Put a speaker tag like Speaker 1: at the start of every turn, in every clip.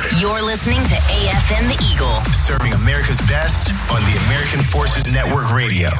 Speaker 1: You're listening to AFN The Eagle,
Speaker 2: serving America's best on the American Forces Network Radio.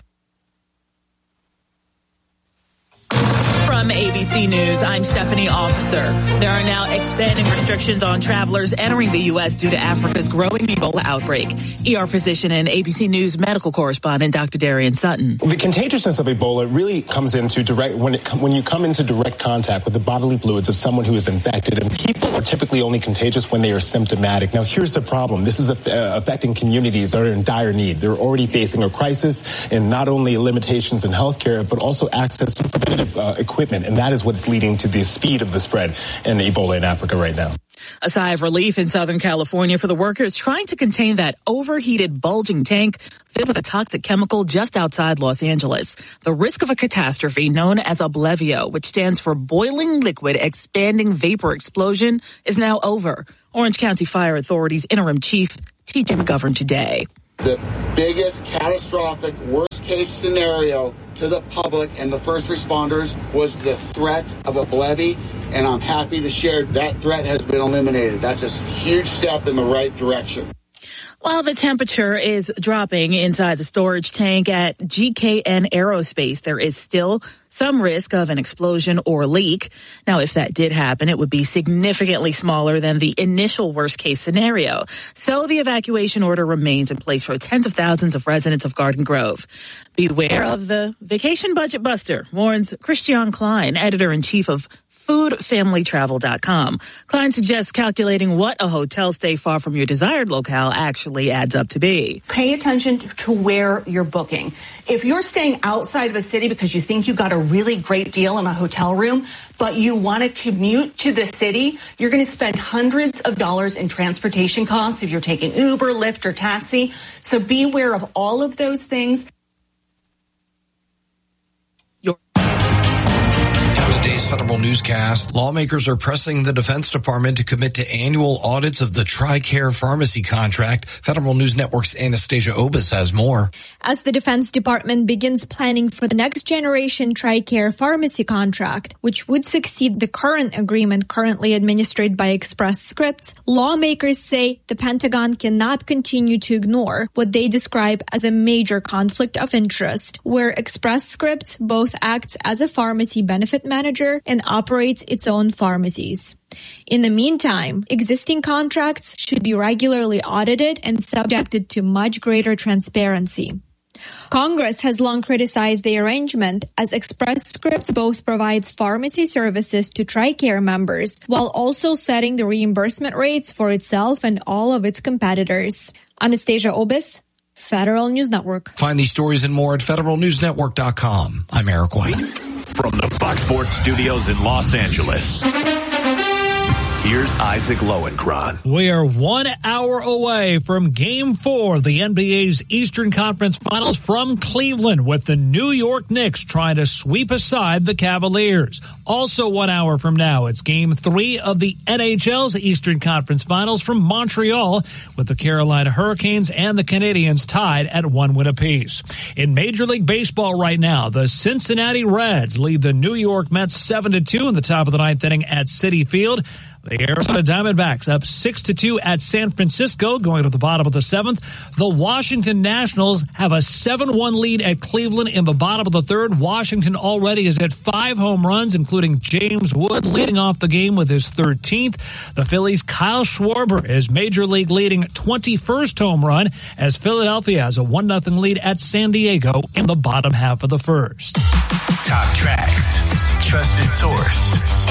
Speaker 3: From ABC News, I'm Stephanie Officer. There are now expanding restrictions on travelers entering the U.S. due to Africa's growing Ebola outbreak. ER physician and ABC News medical correspondent Dr. Darian Sutton.
Speaker 4: The contagiousness of Ebola really comes into when you come into direct contact with the bodily fluids of someone who is infected, and people are typically only contagious when they are symptomatic. Now, here's the problem. This is affecting communities that are in dire need. They're already facing a crisis in not only limitations in healthcare, but also access to preventative equipment. And that is what's leading to the speed of the spread in Ebola in Africa right now.
Speaker 3: A sigh of relief in Southern California for the workers trying to contain that overheated, bulging tank filled with a toxic chemical just outside Los Angeles. The risk of a catastrophe known as Oblevio, which stands for Boiling Liquid Expanding Vapor Explosion, is now over. Orange County Fire Authority's interim chief, T.J. McGovern, today.
Speaker 5: The biggest catastrophic worst-case scenario to the public and the first responders was the threat of Oblevio, and I'm happy to share that threat has been eliminated. That's a huge step in the right direction.
Speaker 3: While the temperature is dropping inside the storage tank at GKN Aerospace, there is still some risk of an explosion or leak. Now, if that did happen, it would be significantly smaller than the initial worst-case scenario. So the evacuation order remains in place for tens of thousands of residents of Garden Grove. Beware of the vacation budget buster, warns Christian Klein, editor-in-chief of foodfamilytravel.com. Klein suggests calculating what a hotel stay far from your desired locale actually adds up to be.
Speaker 6: Pay attention to where you're booking. If you're staying outside of a city because you think you got a really great deal in a hotel room, but you want to commute to the city, you're going to spend hundreds of dollars in transportation costs if you're taking Uber, Lyft, or taxi. So be aware of all of those things.
Speaker 7: Today's Federal Newscast, lawmakers are pressing the Defense Department to commit to annual audits of the TRICARE pharmacy contract. Federal News Network's Anastasia Obis has more.
Speaker 8: As the Defense Department begins planning for the next generation TRICARE pharmacy contract, which would succeed the current agreement currently administered by Express Scripts, lawmakers say the Pentagon cannot continue to ignore what they describe as a major conflict of interest, where Express Scripts both acts as a pharmacy benefit manager and operates its own pharmacies. In the meantime, existing contracts should be regularly audited and subjected to much greater transparency. Congress has long criticized the arrangement, as Express Scripts both provides pharmacy services to TRICARE members while also setting the reimbursement rates for itself and all of its competitors. Anastasia Obis, Federal News Network.
Speaker 7: Find these stories and more at federalnewsnetwork.com. I'm Eric White.
Speaker 9: From the Fox Sports Studios in Los Angeles, here's Isaac Lowenkron.
Speaker 10: We are 1 hour away from Game 4 of the NBA's Eastern Conference Finals from Cleveland, with the New York Knicks trying to sweep aside the Cavaliers. Also 1 hour from now, it's Game 3 of the NHL's Eastern Conference Finals from Montreal, with the Carolina Hurricanes and the Canadiens tied at 1 win apiece. In Major League Baseball right now, the Cincinnati Reds lead the New York Mets 7-2 in the top of the ninth inning at Citi Field. The Arizona Diamondbacks up 6-2 at San Francisco, going to the bottom of the seventh. The Washington Nationals have a 7-1 lead at Cleveland in the bottom of the third. Washington already has hit 5 home runs, including James Wood leading off the game with his 13th. The Phillies' Kyle Schwarber is Major League leading 21st home run, as Philadelphia has a 1-0 lead at San Diego in the bottom half of the first.
Speaker 2: Top tracks, trusted source,